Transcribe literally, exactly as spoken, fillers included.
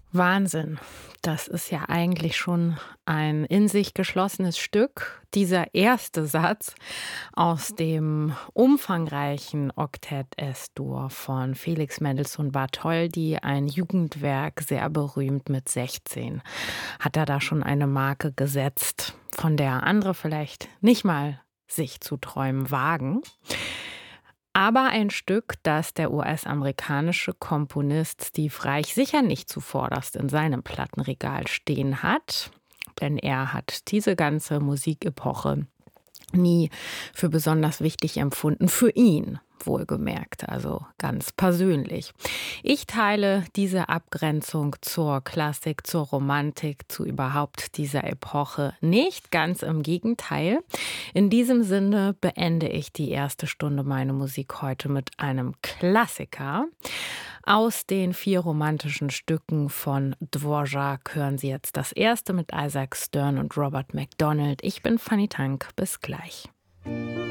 Wahnsinn. Das ist ja eigentlich schon ein in sich geschlossenes Stück. Dieser erste Satz aus dem umfangreichen Oktett Es-Dur von Felix Mendelssohn Bartholdy, ein Jugendwerk, sehr berühmt mit sechzehn, hat er da schon eine Marke gesetzt, von der andere vielleicht nicht mal sich zu träumen wagen. Aber ein Stück, das der U S-amerikanische Komponist Steve Reich sicher nicht zuvorderst in seinem Plattenregal stehen hat, denn er hat diese ganze Musikepoche nie für besonders wichtig empfunden, für ihn wohlgemerkt, also ganz persönlich. Ich teile diese Abgrenzung zur Klassik, zur Romantik, zu überhaupt dieser Epoche nicht, ganz im Gegenteil. In diesem Sinne beende ich die erste Stunde Meine Musik heute mit einem Klassiker. Aus den vier romantischen Stücken von Dvorak hören Sie jetzt das erste mit Isaac Stern und Robert MacDonald. Ich bin Fanny Tank. Bis gleich.